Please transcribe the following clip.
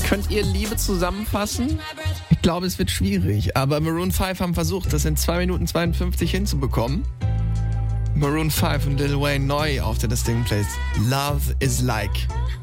Könnt ihr Liebe zusammenfassen? Ich glaube, es wird schwierig, aber Maroon 5 haben versucht, das in 2 Minuten 52 hinzubekommen. Maroon 5 und Lil Wayne neu auf der Distinct Place. Love is like.